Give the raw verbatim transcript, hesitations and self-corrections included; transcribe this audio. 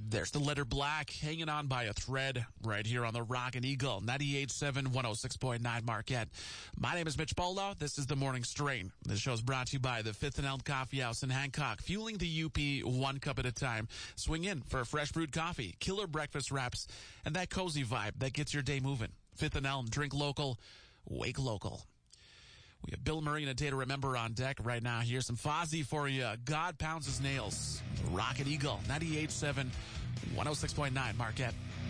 There's the letter black hanging on by a thread right here on the Rockin' Eagle, ninety-eight point seven, one oh six point nine Marquette. My name is Mitch Polo. This is The Morning Strain. This show is brought to you by the Fifth and Elm Coffee House in Hancock, fueling the U P one cup at a time. Swing in for a fresh brewed coffee, killer breakfast wraps, and that cozy vibe that gets your day moving. Fifth and Elm, drink local, wake local. We have Bill Murray and a day to remember on deck right now. Here's some Fozzy for you. God pounds his nails. Rockin' Eagle, ninety-eight point seven, one oh six point nine Marquette.